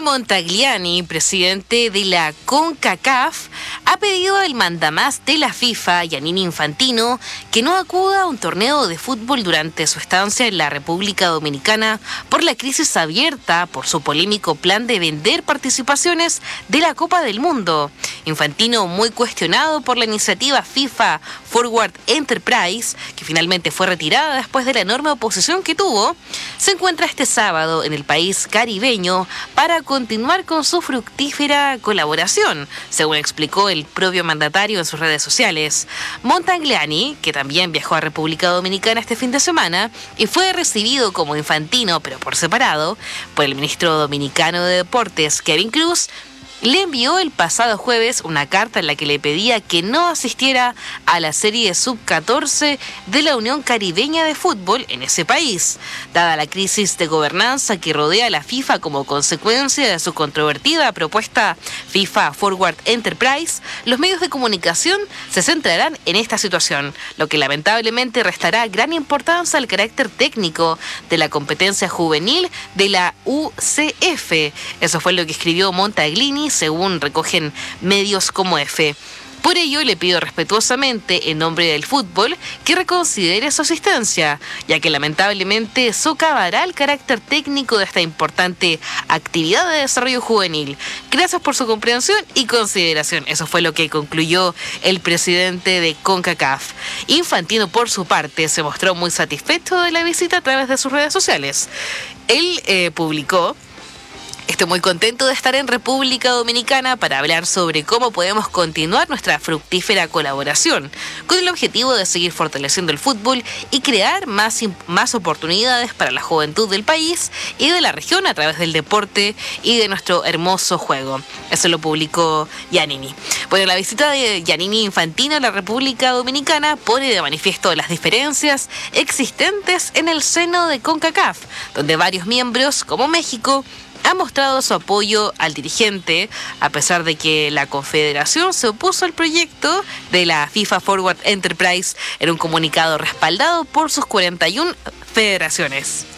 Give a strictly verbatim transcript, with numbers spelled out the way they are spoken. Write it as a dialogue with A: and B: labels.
A: Montagliani, presidente de la CONCACAF, ha pedido al mandamás de la FIFA, Giannini Infantino, que no acuda a un torneo de fútbol durante su estancia en la República Dominicana por la crisis abierta por su polémico plan de vender participaciones de la Copa del Mundo. Infantino, muy cuestionado por la iniciativa FIFA Forward Enterprise, que finalmente fue retirada después de la enorme oposición que tuvo, se encuentra este sábado en el país caribeño para continuar con su fructífera colaboración, según explicó el propio mandatario en sus redes sociales. Montagliani, que también viajó a República Dominicana este fin de semana y fue recibido como Infantino, pero por separado, por el ministro dominicano de Deportes, Kevin Cruz, le envió el pasado jueves una carta en la que le pedía que no asistiera a la serie sub catorce de la Unión Caribeña de Fútbol en ese país. Dada la crisis de gobernanza que rodea a la FIFA como consecuencia de su controvertida propuesta FIFA Forward Enterprise, los medios de comunicación se centrarán en esta situación, lo que lamentablemente restará gran importancia al carácter técnico de la competencia juvenil de la U C F. Eso fue lo que escribió Montagliani, según recogen medios como F. Por ello, le pido respetuosamente, en nombre del fútbol, que reconsidere su asistencia, ya que lamentablemente socavará el carácter técnico de esta importante actividad de desarrollo juvenil. Gracias por su comprensión y consideración. Eso fue lo que concluyó el presidente de CONCACAF. Infantino, por su parte, se mostró muy satisfecho de la visita a través de sus redes sociales. Él eh, publicó: estoy muy contento de estar en República Dominicana para hablar sobre cómo podemos continuar nuestra fructífera colaboración, con el objetivo de seguir fortaleciendo el fútbol y crear más, más oportunidades para la juventud del país y de la región a través del deporte y de nuestro hermoso juego. Eso lo publicó Giannini. Bueno, la visita de Giannini Infantino a la República Dominicana pone de manifiesto las diferencias existentes en el seno de CONCACAF, donde varios miembros, como México, ha mostrado su apoyo al dirigente, a pesar de que la Confederación se opuso al proyecto de la FIFA Forward Enterprise en un comunicado respaldado por sus cuarenta y una federaciones.